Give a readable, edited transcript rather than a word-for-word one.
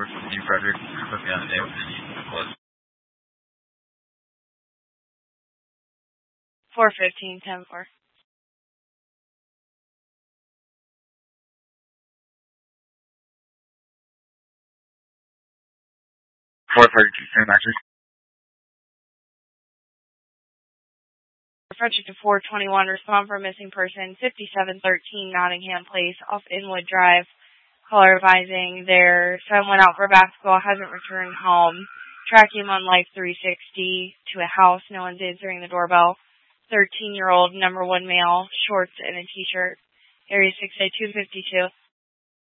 New Frederick. Put me on the day with any close. 415, 10-4. 432, same access. Frederick to 421, respond for a missing person, 5713 Nottingham Place, off Inwood Drive. Caller advising their son went out for basketball, hasn't returned home. Tracking him on Life 360 to a house. No one's answering the doorbell. 13-year-old, number 1 male, shorts and a t-shirt. Area 68252.